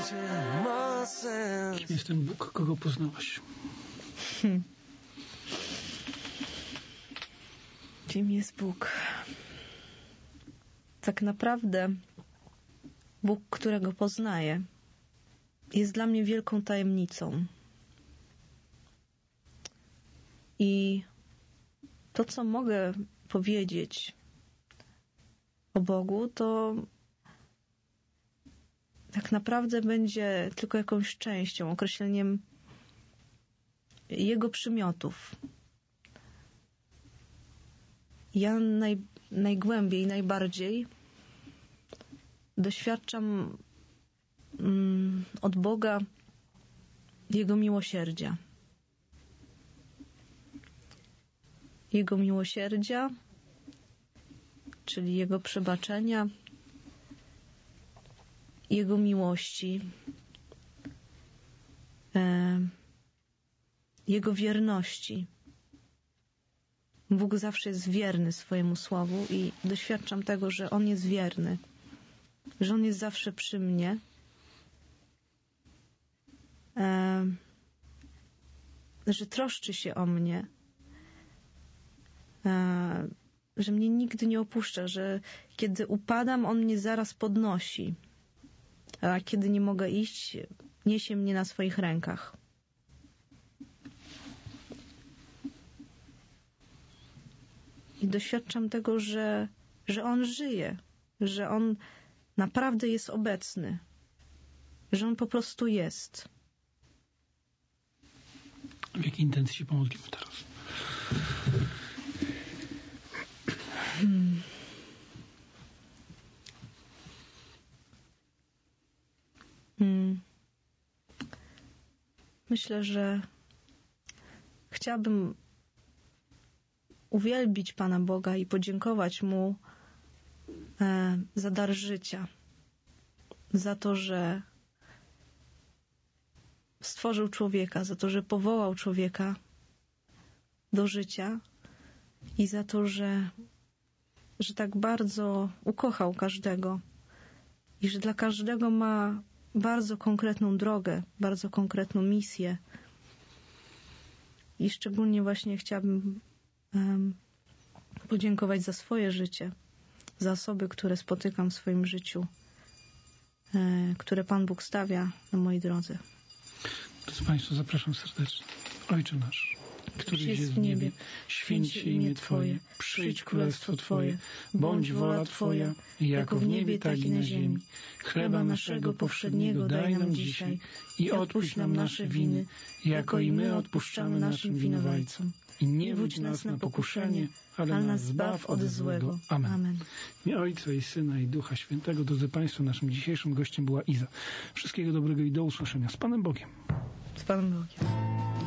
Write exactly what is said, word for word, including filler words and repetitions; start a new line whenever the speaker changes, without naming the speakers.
Kim jest ten Bóg, kogo poznałaś?
Hmm. Kim jest Bóg? Tak naprawdę Bóg, którego poznaję, jest dla mnie wielką tajemnicą. I to, co mogę powiedzieć o Bogu, to tak naprawdę będzie tylko jakąś częścią, określeniem Jego przymiotów. Ja naj, najgłębiej, najbardziej doświadczam mm, od Boga Jego miłosierdzia. Jego miłosierdzia, czyli Jego przebaczenia, Jego miłości, e, Jego wierności. Bóg zawsze jest wierny swojemu słowu i doświadczam tego, że On jest wierny, że On jest zawsze przy mnie, e, że troszczy się o mnie, e, że mnie nigdy nie opuszcza, że kiedy upadam, On mnie zaraz podnosi, a kiedy nie mogę iść, niesie mnie na swoich rękach. I doświadczam tego, że, że On żyje, że On naprawdę jest obecny, że On po prostu jest.
W jakiej intencji się pomodlimy teraz?
Hmm. Hmm. Myślę, że chciałabym uwielbić Pana Boga i podziękować Mu e, za dar życia, za to, że stworzył człowieka, za to, że powołał człowieka do życia i za to, że, że tak bardzo ukochał każdego i że dla każdego ma bardzo konkretną drogę, bardzo konkretną misję. I szczególnie właśnie chciałabym um, podziękować za swoje życie, za osoby, które spotykam w swoim życiu, e, które Pan Bóg stawia na mojej drodze.
Drodzy Państwo, zapraszam serdecznie. Ojcze nasz, któryś jest w niebie, święć się imię Twoje, przyjdź królestwo Twoje, bądź wola Twoja, jako w niebie, tak i na ziemi. Chleba naszego powszedniego daj nam dzisiaj i odpuść nam nasze winy, jako i my odpuszczamy naszym winowajcom. I nie wódź nas na pokuszenie, ale nas zbaw od złego. Amen. Amen. W imię Ojca i Syna i Ducha Świętego. Drodzy Państwo, naszym dzisiejszym gościem była Iza. Wszystkiego dobrego i do usłyszenia. Z Panem Bogiem.
Z Panem Bogiem.